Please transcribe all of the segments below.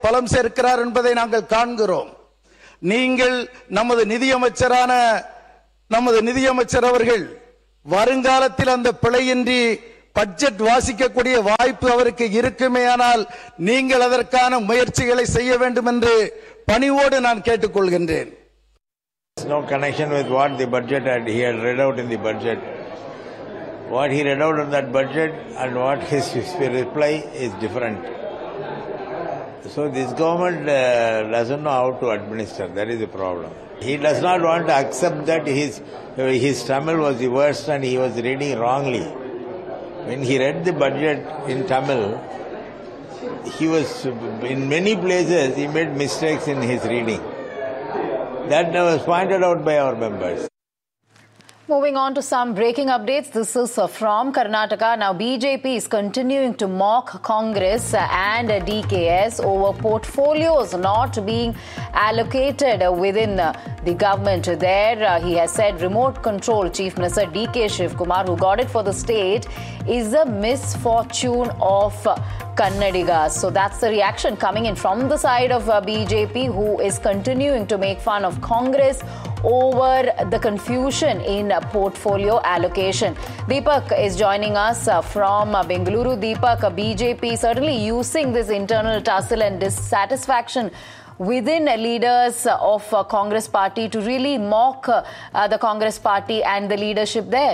பலம் சேர்க்கிறார் என்பதை நாங்கள் காண்கிறோம். நீங்கள் நமது நிதியமைச்சர் அவர்கள் வருங்காலத்தில் அந்த பிழையின்றி பட்ஜெட் வாசிக்கக்கூடிய வாய்ப்பு அவருக்கு இருக்குமேயானால் நீங்கள் அதற்கான முயற்சிகளை செய்ய வேண்டும் என்று பணிவோடு நான் கேட்டுக்கொள்கின்றேன். No connection with what the budget he had read out in the budget. What he read out in that budget and what his reply is different. So this government doesn't know how to administer. That is the problem. He does not want to accept that his Tamil was the worst and he was reading wrongly. When he read the budget in Tamil, he was in many places he made mistakes in his reading. That was pointed out by our members. Moving on to some breaking updates. This is from Karnataka. Now, BJP is continuing to mock Congress and DKS over portfolios not being allocated within the government. There, he has said remote control Chief Minister DK Shivkumar, who got it for the state, is a misfortune of Kannadigas. So that's the reaction coming in from the side of BJP, who is continuing to make fun of Congress over the confusion in portfolio allocation. Deepak is joining us from Bengaluru. Deepak, BJP certainly using this internal tussle and dissatisfaction within leaders of Congress party to really mock the Congress party and the leadership there.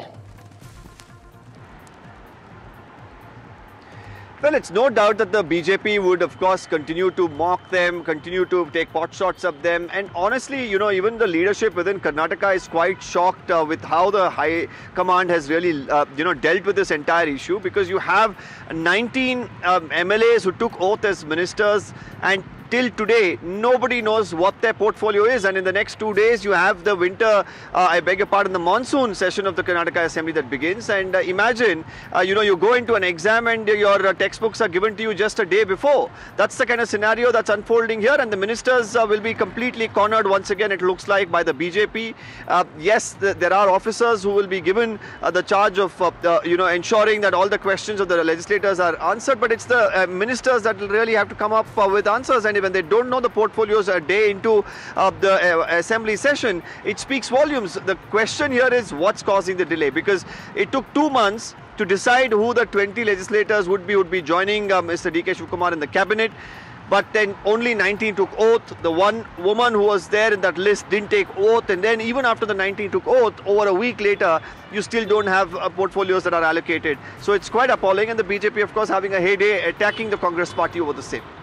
Well, it's no doubt that the BJP would, of course, continue to mock them, continue to take pot shots of them. And honestly, even the leadership within Karnataka is quite shocked with how the high command has really, dealt with this entire issue, because you have 19 MLAs who took oath as ministers, and till today, nobody knows what their portfolio is. And in the next 2 days, you have the winter, the monsoon session of the Karnataka Assembly that begins. And imagine, you go into an exam and your textbooks are given to you just a day before. That's the kind of scenario that's unfolding here. And the ministers will be completely cornered once again, it looks like, by the BJP. Yes, there are officers who will be given the charge of, ensuring that all the questions of the legislators are answered. But it's the ministers that will really have to come up with answers. And when they don't know the portfolios a day into the assembly session, it speaks volumes. The question here is what's causing the delay, because it took 2 months to decide who the 20 legislators would be joining Mr. DK Shivkumar in the cabinet. But then only 19 took oath. The one woman who was there in that list didn't take oath. And then even after the 19 took oath, over a week later, you still don't have portfolios that are allocated. So it's quite appalling. And the BJP, of course, having a heyday attacking the Congress party over the same.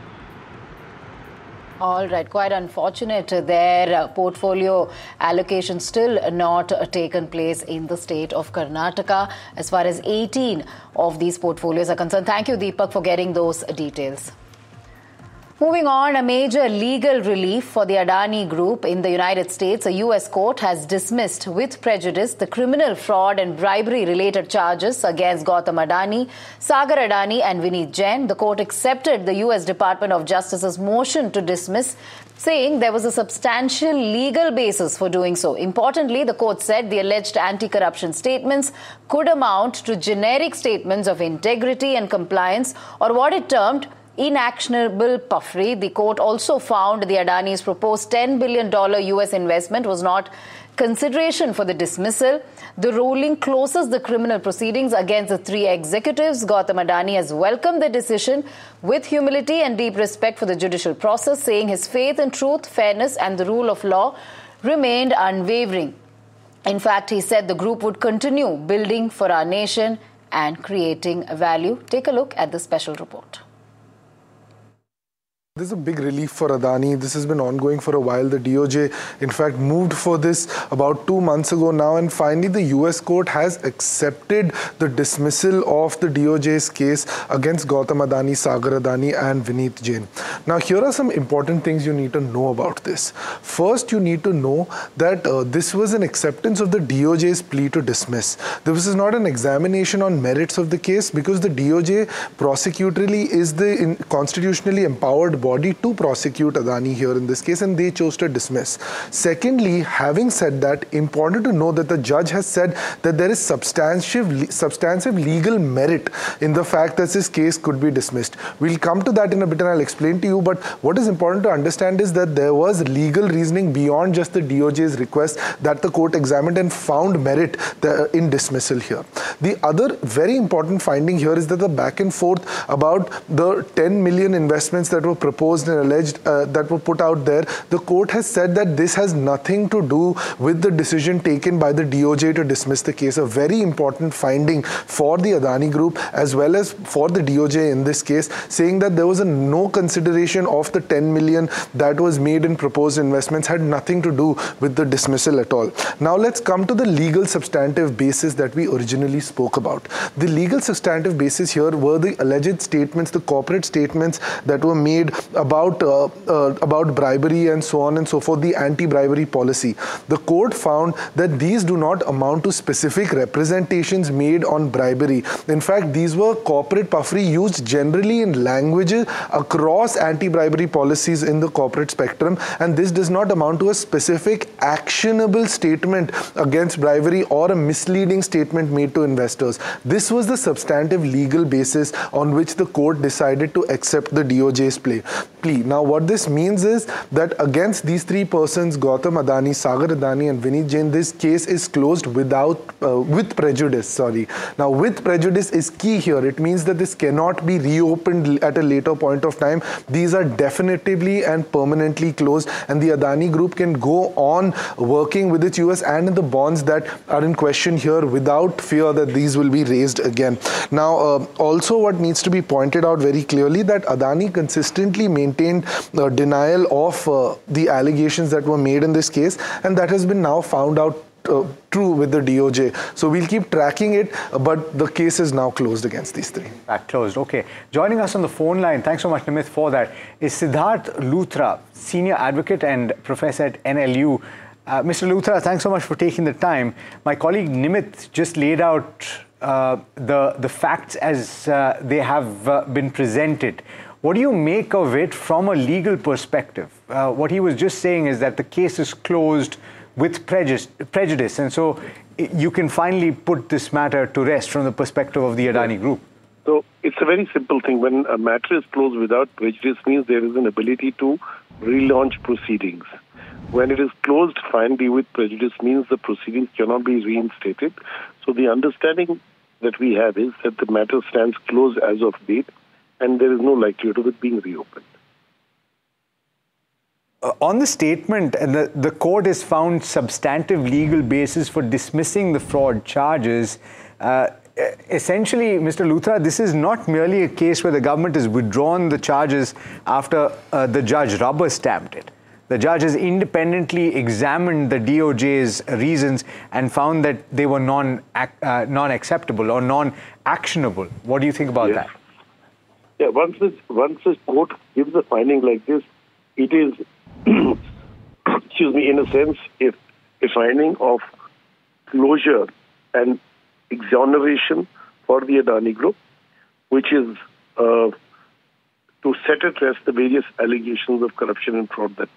All right, quite unfortunate. Their portfolio allocation still not taken place in the state of Karnataka as far as 18 of these portfolios are concerned. Thank you, Deepak, for getting those details. Moving on, a major legal relief for the Adani Group in the United States. A U.S. court has dismissed with prejudice the criminal fraud and bribery-related charges against Gautam Adani, Sagar Adani and Vineet Jain. The court accepted the U.S. Department of Justice's motion to dismiss, saying there was a substantial legal basis for doing so. Importantly, the court said the alleged anti-corruption statements could amount to generic statements of integrity and compliance, or what it termed inactionable puffery. The court also found the Adani's proposed $10 billion U.S. investment was not consideration for the dismissal. The ruling closes the criminal proceedings against the 3 executives. Gautam Adani has welcomed the decision with humility and deep respect for the judicial process, saying his faith in truth, fairness and the rule of law remained unwavering. In fact, he said the group would continue building for our nation and creating value. Take a look at the special report. This is a big relief for Adani. This has been ongoing for a while. The DOJ, in fact, moved for this about 2 months ago now. And finally, the US court has accepted the dismissal of the DOJ's case against Gautam Adani, Sagar Adani and Vineet Jain. Now, here are some important things you need to know about this. First, you need to know that this was an acceptance of the DOJ's plea to dismiss. This is not an examination on merits of the case, because the DOJ prosecutorily is the constitutionally empowered body to prosecute Adani here in this case, and they chose to dismiss. Secondly, having said that, important to know that the judge has said that there is substantive legal merit in the fact that this case could be dismissed. We'll come to that in a bit and I'll explain to you, but what is important to understand is that there was legal reasoning beyond just the DOJ's request that the court examined and found merit in dismissal here. The other very important finding here is that the back and forth about the 10 million investments that were proposed and alleged that were put out there, the court has said that this has nothing to do with the decision taken by the DOJ to dismiss the case. A very important finding for the Adani Group as well as for the DOJ in this case, saying that there was no consideration of the 10 million that was made in proposed investments, had nothing to do with the dismissal at all. Now let's come to the legal substantive basis that we originally spoke about. The legal substantive basis here were the alleged statements, the corporate statements that were made about bribery and so on and so forth, the anti-bribery policy. The court found that these do not amount to specific representations made on bribery. In fact, these were corporate puffery used generally in languages across anti-bribery policies in the corporate spectrum, and this does not amount to a specific actionable statement against bribery or a misleading statement made to investors. This was the substantive legal basis on which the court decided to accept the DOJ's plea. Now, what this means is that against these three persons, Gautam Adani, Sagar Adani and Vineet Jain, this case is closed with prejudice. Now, with prejudice is key here. It means that this cannot be reopened at a later point of time. These are definitively and permanently closed, and the Adani Group can go on working with its US and in the bonds that are in question here without fear that these will be raised again. Now, also what needs to be pointed out very clearly that Adani consistently maintained denial of the allegations that were made in this case, and that has been now found out true with the DOJ. So we'll keep tracking it, but the case is now closed against these three. Closed. Okay. Joining us on the phone line, thanks so much, Nimit, for that, is Siddharth Luthra, Senior Advocate and Professor at NLU. Mr. Luthra, thanks so much for taking the time. My colleague Nimit just laid out the facts as they have been presented. What do you make of it from a legal perspective? What he was just saying is that the case is closed with prejudice, and so you can finally put this matter to rest from the perspective of the Adani Group. So it's a very simple thing. When a matter is closed without prejudice, means there is an ability to relaunch proceedings. When it is closed finally with prejudice, means the proceedings cannot be reinstated. So the understanding that we have is that the matter stands closed as of date, and there is no likelihood of it being reopened. On the statement, the court has found substantive legal basis for dismissing the fraud charges. Essentially, Mr. Luthra, this is not merely a case where the government has withdrawn the charges after the judge rubber-stamped it. The judge has independently examined the DOJ's reasons and found that they were non-acceptable or non-actionable. What do you think about that? Yeah, once this court gives a finding like this, it is, excuse me, in a sense, a finding of closure and exoneration for the Adani Group, which is to set at rest the various allegations of corruption and fraud that.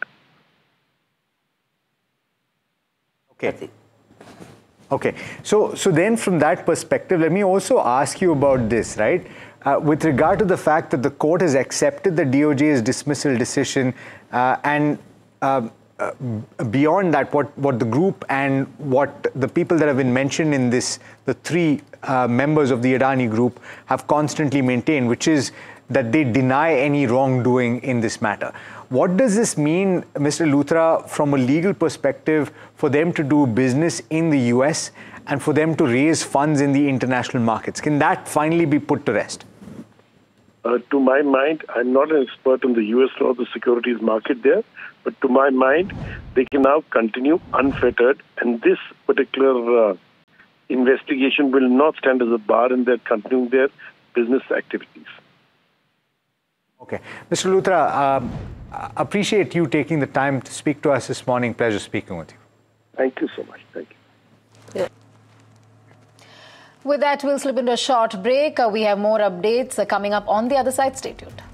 Okay. So then from that perspective, let me also ask you about this, right? With regard to the fact that the court has accepted the DOJ's dismissal decision and beyond that, what the group and what the people that have been mentioned in this, the three members of the Adani Group have constantly maintained, which is that they deny any wrongdoing in this matter. What does this mean, Mr. Luthra, from a legal perspective for them to do business in the US and for them to raise funds in the international markets? Can that finally be put to rest? To my mind, I'm not an expert on the US or the securities market there, but to my mind, they can now continue unfettered, and this particular investigation will not stand as a bar in their continuing their business activities. Okay. Mr. Luthra, appreciate you taking the time to speak to us this morning. Pleasure speaking with you. Thank you so much. Thank you. Yeah. With that, we'll slip into a short break. We have more updates coming up on the other side. Stay tuned.